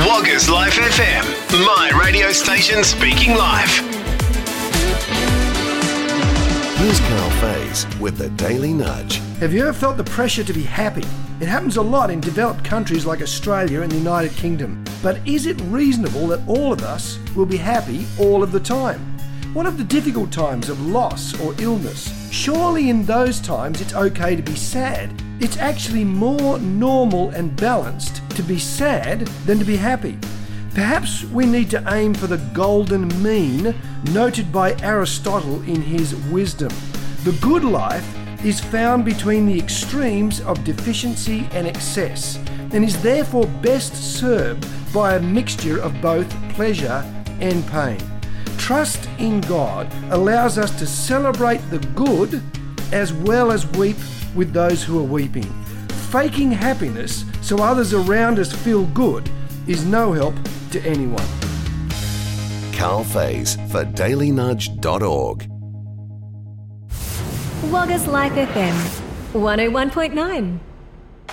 Woggers Life FM, my radio station speaking live. Here's Carl Faze with the Daily Nudge. Have you ever felt the pressure to be happy? It happens a lot in developed countries like Australia and the United Kingdom. But is it reasonable that all of us will be happy all of the time? What of the difficult times of loss or illness? Surely in those times it's okay to be sad. It's actually more normal and balanced to be sad than to be happy. Perhaps we need to aim for the golden mean noted by Aristotle in his Wisdom. The good life is found between the extremes of deficiency and excess, and is therefore best served by a mixture of both pleasure and pain. Trust in God allows us to celebrate the good as well as weep with those who are weeping. Faking happiness so others around us feel good is no help to anyone. Carl Faze for dailynudge.org. Woggers Life FM 101.9.